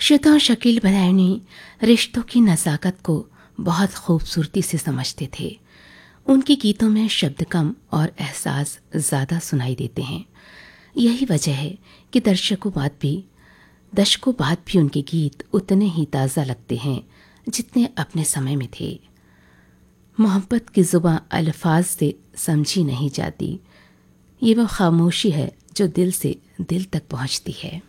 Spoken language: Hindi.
श्वेता और शकील बदायूनी रिश्तों की नज़ाकत को बहुत खूबसूरती से समझते थे। उनके गीतों में शब्द कम और एहसास ज़्यादा सुनाई देते हैं। यही वजह है कि दशकों बाद भी उनके गीत उतने ही ताज़ा लगते हैं जितने अपने समय में थे। मोहब्बत की ज़ुबां अल्फाज से समझी नहीं जाती, ये वो खामोशी है जो दिल से दिल तक पहुंचती है।